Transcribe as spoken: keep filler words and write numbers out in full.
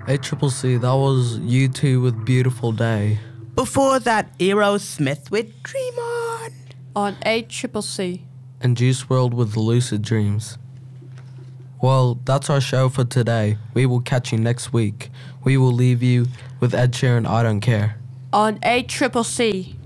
A Triple C, that was U two with Beautiful Day. Before that, Aerosmith with Dream On. On A Triple C. And Juice world with Lucid Dreams. Well, that's our show for today. We will catch you next week. We will leave you with Ed Sheeran, I Don't Care. On A Triple C.